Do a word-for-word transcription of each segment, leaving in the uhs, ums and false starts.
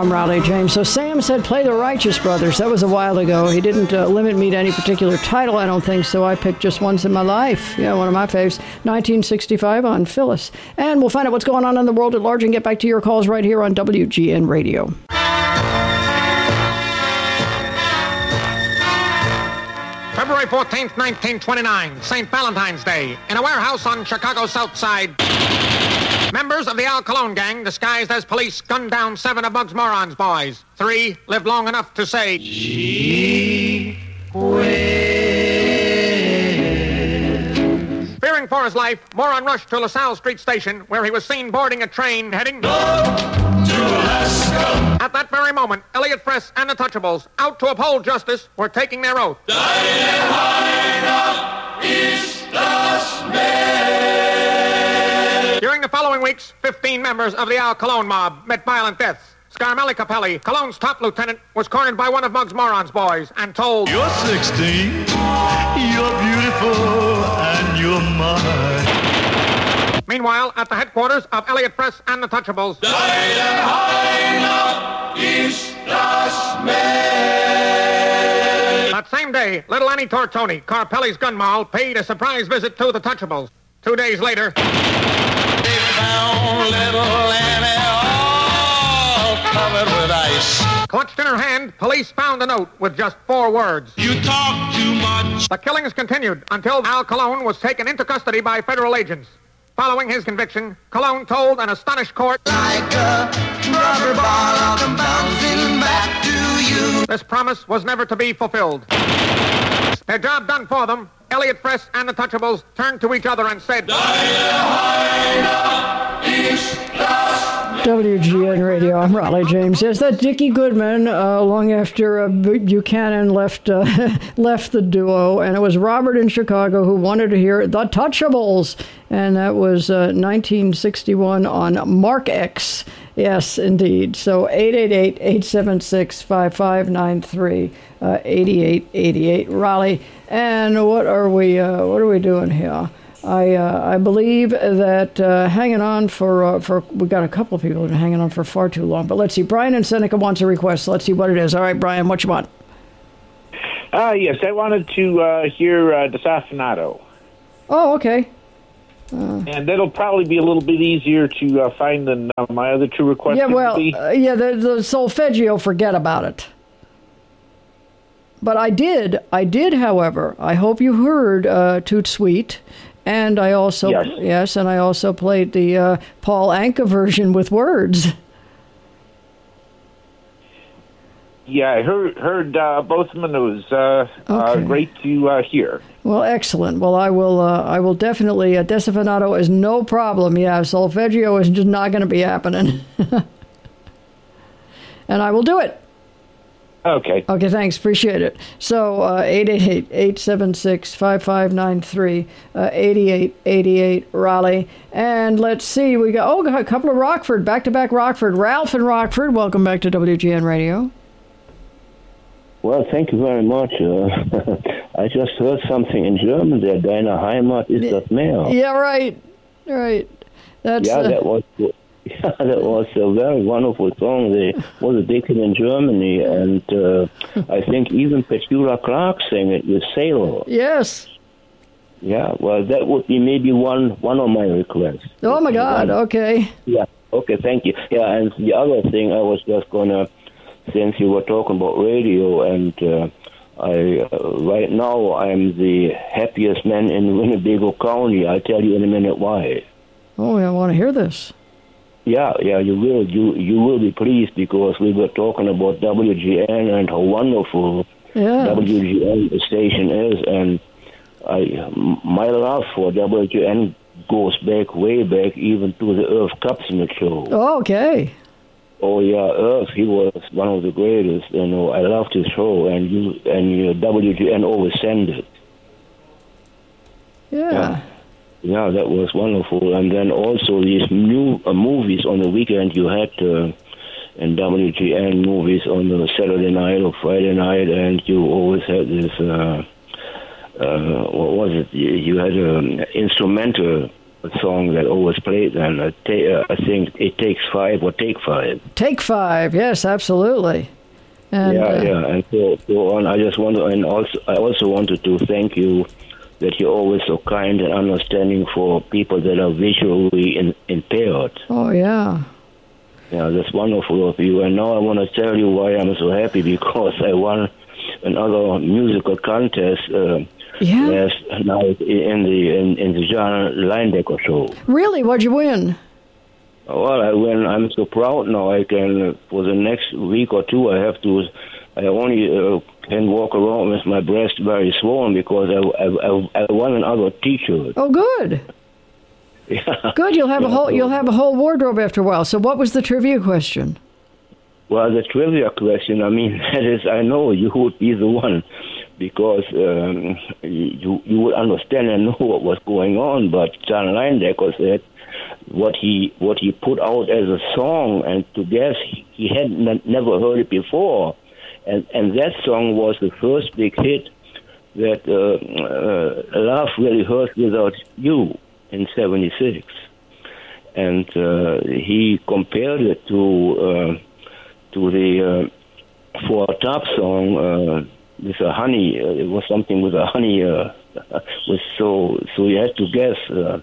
I'm Raleigh James. So Sam said play the Righteous Brothers. That was a while ago. He didn't uh, limit me to any particular title, I don't think, so I picked just Once in My Life. Yeah, one of my faves. nineteen sixty-five on Phyllis. And we'll find out what's going on in the world at large and get back to your calls right here on W G N Radio. February fourteenth, nineteen twenty-nine, Saint Valentine's Day. In a warehouse on Chicago's South Side, members of the Al Cologne gang, disguised as police, gunned down seven of Muggs Moron's boys. Three lived long enough to say, Gee whiz. Fearing for his life, Moron rushed to LaSalle Street Station, where he was seen boarding a train heading north to Alaska. At that very moment, Elliot Fress and the Touchables, out to uphold justice, were taking their oath. During the following weeks, fifteen members of the Al Cologne mob met violent deaths. Scarmelli Capelli, Cologne's top lieutenant, was cornered by one of Muggs Moron's boys and told, You're sixteen, you're beautiful, and you're mine. Meanwhile, at the headquarters of Elliot Fress and the Touchables, that same day, little Annie Tortoni, Carpelli's gun moll, paid a surprise visit to the Touchables. Two days later, They found little Annie all covered with ice. clutched in her hand, police found a note with just four words. You talk too much. The killings continued until Al Cologne was taken into custody by federal agents. Following his conviction, Cologne told an astonished court, Like a rubber ball, I'm bouncing back to you. this promise was never to be fulfilled. Their job done for them, Elliot Fress and the Touchables turned to each other and said, W G N Radio, I'm Raleigh James. Yes, that Dickie Goodman, uh, long after uh, Buchanan left uh, left the duo, and it was Robert in Chicago who wanted to hear The Touchables, and that was uh, nineteen sixty-one on Mark X. Yes, indeed. So eight eight eight, eight seven six, five five nine three, uh, eighty-eight eighty-eight, Raleigh. And what are we uh, what are we doing here? I uh, I believe that uh, hanging on for uh, for we got a couple of people who've been hanging on for far too long. But let's see. Brian in Seneca wants a request. So let's see what it is. All right, Brian, what you want? Uh, yes, I wanted to uh, hear uh, Desaffinato. Oh, okay. And that'll probably be a little bit easier to uh, find than uh, my other two requests. Yeah, well, be. uh, yeah, the, the solfeggio, forget about it. But I did, I did, however, I hope you heard uh, Toot Sweet, and I also, yes, yes and I also played the uh, Paul Anka version with words. Yeah, I heard, heard uh, both of them. It was uh, uh, great to uh, hear. Well, excellent. Well, I will. Uh, I will definitely. Uh, Desaffinato is no problem. Yeah, solfeggio is just not going to be happening, and I will do it. Okay. Okay. Thanks. Appreciate it. So uh, eight eight eight, eight seven six, five five nine three, uh, eighty-eight eighty-eight, Raleigh, and let's see. We got oh, got a couple of Rockford, back to back Rockford. Ralph and Rockford. Welcome back to W G N Radio. Well, thank you very much. Uh, I just heard something in German there. Deine Heimat ist das Meer. Yeah, right, right. That's yeah, uh, that was yeah, that was a very wonderful song. They was a decade in Germany, and uh, I think even Petula Clark sang it with Sailor. Yes. Yeah, well, that would be maybe one one of my requests. Oh my God. One. Okay. Yeah. Okay. Thank you. Yeah, and the other thing I was just gonna. Since you were talking about radio, and uh, I uh, right now I'm the happiest man in Winnebago County. I'll tell you in a minute why. Oh, I want to hear this. Yeah, yeah, you will. You you will be pleased because we were talking about W G N and how wonderful yeah. W G N station is, and I my love for W G N goes back way back even to the Earth Kupcinet show. Oh, okay. Oh yeah, Earth. He was one of the greatest. You know, I loved his show, and you and your W G N always send it. Yeah. yeah. Yeah, that was wonderful. And then also these new uh, movies on the weekend you had uh, in W G N movies on the Saturday night or Friday night, and you always had this. Uh, uh, what was it? You, you had an instrumental a song that always played, and uh, ta- uh, I think It Takes Five or Take Five. Take Five, yes, absolutely. And, yeah, uh, yeah, and so, so on. I just want to, and also, I also wanted to thank you that you're always so kind and understanding for people that are visually in, impaired. Oh, yeah. Yeah, that's wonderful of you. And now I want to tell you why I'm so happy, because I won another musical contest uh, Yeah. last night in the in, in the John Linedecker show. Really? What'd you win? Well, I win. I'm so proud now. I can, for the next week or two, I have to, I only uh, can walk around with my breast very swollen because I, I, I won another T-shirt. Oh, good. Yeah. Good. You'll have Yeah, a whole so- you'll have a whole wardrobe after a while. So, what was the trivia question? Well, the trivia question, I mean, that is, I know you would be the one, because um, you you would understand and know what was going on. But John Linedecker said what he what he put out as a song, and to guess he, he had n- never heard it before, and and that song was the first big hit that uh, uh, Love Really Hurts Without You in seventy-six, and uh, he compared it to. Uh, to the uh, for a top song uh, with a honey. Uh, it was something with a honey. Uh, was so so you had to guess. Uh,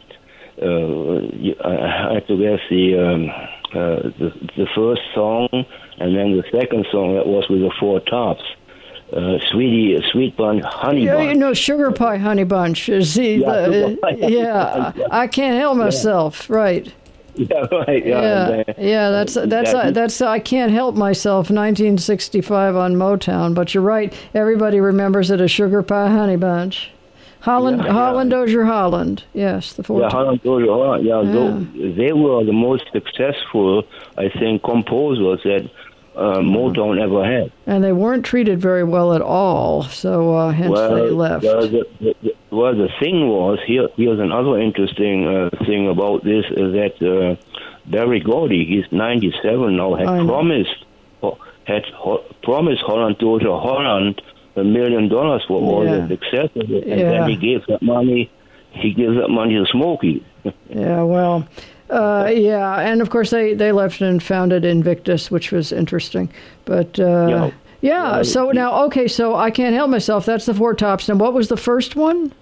uh, you, I had to guess the, um, uh, the the first song, and then the second song that was with the Four Tops. Uh, sweetie, sweet bunch, honey Yeah, bunch. you know, Sugar Pie Honey Bunch is the, Yeah, the Sugar Pie. yeah. I can't help myself. Right. Yeah, right. Yeah, Yeah, and, uh, yeah, that's that's that- uh, that's I Can't Help Myself, nineteen sixty-five on Motown. But you're right, everybody remembers it as Sugar Pie Honey Bunch. Holland, Yeah, yeah. Holland, Dozier, Holland. Yes, the four. Yeah, Holland, Dozier, Holland. Yeah, Yeah. tho- they were the most successful, I think, composers that uh, Motown ever had. And they weren't treated very well at all, so uh, hence they left. Well, the, the, the, well, the thing was, here, here's another interesting uh, thing about this, is that uh, Barry Gordy, he's ninety-seven now, had I know. promised had ho- promised Holland, Dozier, Holland a million dollars for all Yeah. the success of it, and Yeah. then he gave that money, he gives that money to Smokey. Yeah, well, uh, yeah, and of course they, they left and founded Invictus, which was interesting. But uh, Yeah. yeah, Yeah, so it- now okay, so I Can't Help Myself. That's the Four Tops. And what was the first one?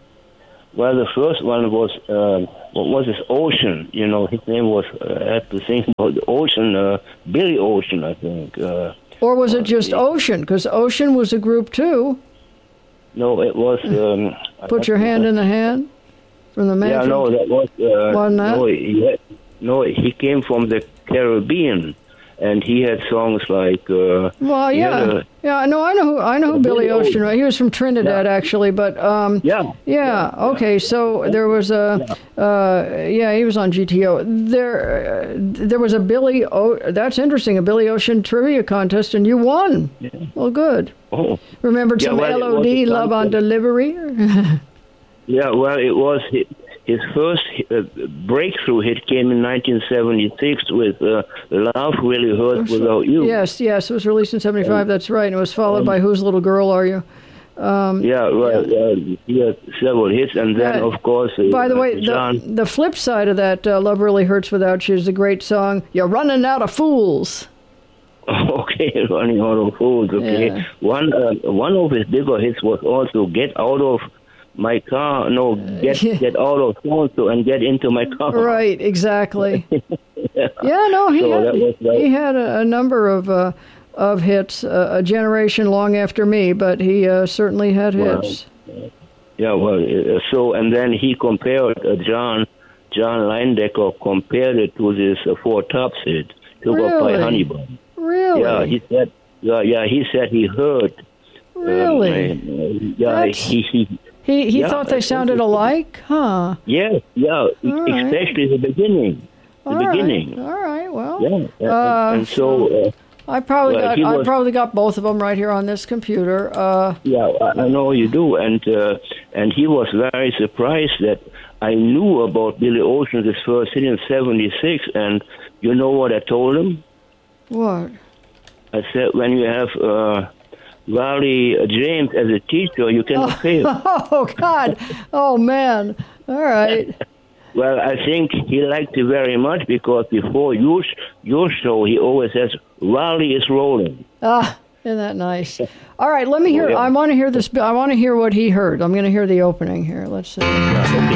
Well, the first one was, uh, what was his Ocean? You know, his name was, uh, I have to think about the Ocean, uh, Billy Ocean, I think. Uh, Or was it just Ocean? Because Ocean was a group too. no, it was... Um, Put your hand in the hand from the man. Yeah, no, that was... Uh, Wasn't that? no, he had, no, he came from the Caribbean, and he had songs like... Uh, Well, he had yeah, a- yeah. No, I know who I know who Billy Billy Ocean. Ocean. He was from Trinidad, actually, but um, yeah. yeah. Okay, so there was a, uh, yeah, he was on G T O. There, uh, there was a Billy. O- that's interesting. A Billy Ocean trivia contest, and you won. Well, good. Oh, Remembered Yeah, some well, it L O D, was a Love on contest. Delivery. yeah, well, it was... His, his first uh, breakthrough hit came in nineteen seventy-six with uh, Love Really Hurts Without You. Yes, yes, it was released in seventy-five. That's right. And it was followed by Whose Little Girl Are You? Yeah, right. Uh, he had several hits, and then, Yeah. of course, uh, By the way, John. the, the flip side of that, uh, Love Really Hurts Without You, is a great song, You're Running Out of Fools. Okay, Running Out of Fools. Okay, Yeah. one uh, one of his bigger hits was also "Get Out of My Car." No, get yeah. get out of so and get into my car. Right, exactly. yeah. no, he So had, that was like- he had a, a number of uh, of hits, uh, a generation long after me, but he uh, certainly had Wow. hits. Yeah, well, uh, so and then he compared uh, John John Linedecker compared it to this uh, Four Tops hit, "Sugar Pie Really? Honey Bun." Really? Yeah, he said. Yeah, yeah, he said he heard. uh, really? uh, yeah, That's- he he. he he yeah, thought they that's sounded interesting. alike? Huh. Yes, yeah, right. especially the beginning. The All right, beginning. All right, well. Yeah, and, Uh, and so uh, I probably Well, got he I was- probably got both of them right here on this computer. Uh, yeah, I, I know you do, and uh, and he was very surprised that I knew about Billy Ocean's first hit in seventy-six, and you know what I told him? what? I said, when you have uh, Wally James as a teacher, you cannot fail. Oh God! Oh man! All right. Well, I think he liked it very much because before your, your show, he always says, Raleigh is rolling. Ah, isn't that nice? All right, let me hear. I want to hear this. I want to hear what he heard. I'm going to hear the opening here. Let's see.